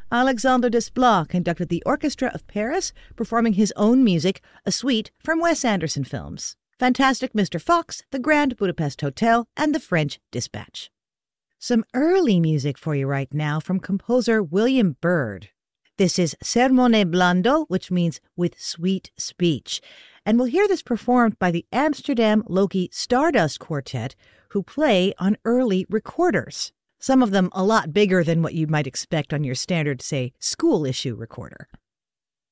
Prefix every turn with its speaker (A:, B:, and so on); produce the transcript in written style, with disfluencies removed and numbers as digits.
A: Alexandre Desplat conducted the Orchestra of Paris, performing his own music, a suite from Wes Anderson films: Fantastic Mr. Fox, The Grand Budapest Hotel, and The French Dispatch. Some early music for you right now from composer William Byrd. This is Sermone Blando, which means with sweet speech. And we'll hear this performed by the Amsterdam Loki Stardust Quartet, who play on early recorders. Some of them a lot bigger than what you might expect on your standard, say, school issue recorder.